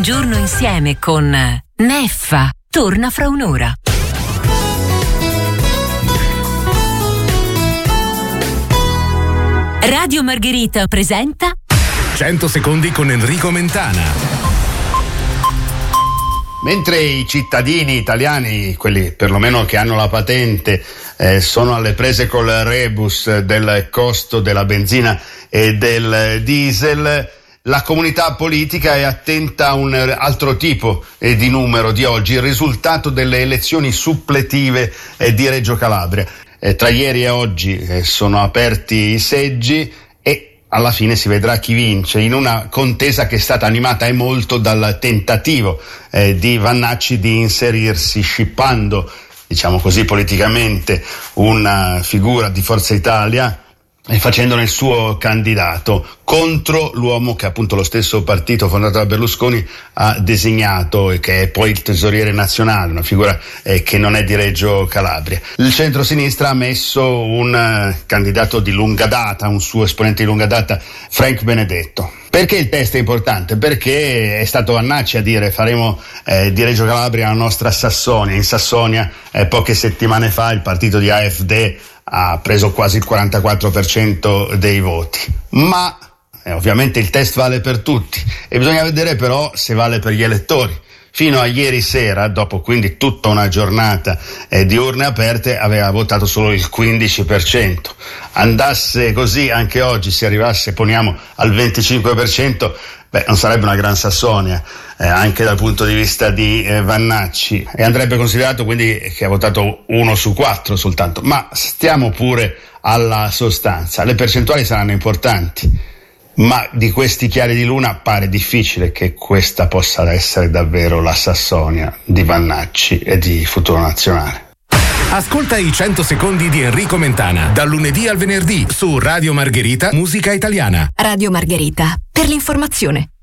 un giorno insieme con Neffa. Torna fra un'ora. Radio Margherita presenta 100 secondi con Enrico Mentana. Mentre i cittadini italiani, quelli perlomeno che hanno la patente, sono alle prese col rebus del costo della benzina e del diesel, la comunità politica è attenta a un altro tipo di numero di oggi, il risultato delle elezioni suppletive di Reggio Calabria. Tra ieri e oggi sono aperti i seggi e alla fine si vedrà chi vince, in una contesa che è stata animata e molto dal tentativo di Vannacci di inserirsi, scippando, diciamo così politicamente, una figura di Forza Italia e facendone il suo candidato contro l'uomo che appunto lo stesso partito fondato da Berlusconi ha designato e che è poi il tesoriere nazionale, una figura che non è di Reggio Calabria. Il centro-sinistra ha messo un candidato di lunga data, un suo esponente di lunga data, Frank Benedetto. Perché il test è importante? Perché è stato Vannacci a dire faremo di Reggio Calabria la nostra Sassonia. In Sassonia poche settimane fa il partito di AfD ha preso quasi il 44% dei voti, ma ovviamente il test vale per tutti e bisogna vedere però se vale per gli elettori. Fino a ieri sera, dopo quindi tutta una giornata di urne aperte, aveva votato solo il 15%. Andasse così anche oggi, se arrivasse, poniamo, al 25%, non sarebbe una gran Sassonia, anche dal punto di vista di Vannacci, e andrebbe considerato quindi che ha votato 1 su 4 soltanto. Ma stiamo pure alla sostanza, le percentuali saranno importanti, ma di questi chiari di luna pare difficile che questa possa essere davvero la Sassonia di Vannacci e di Futuro Nazionale. Ascolta i 100 secondi di Enrico Mentana, dal lunedì al venerdì su Radio Margherita, Musica Italiana. Radio Margherita, per l'informazione.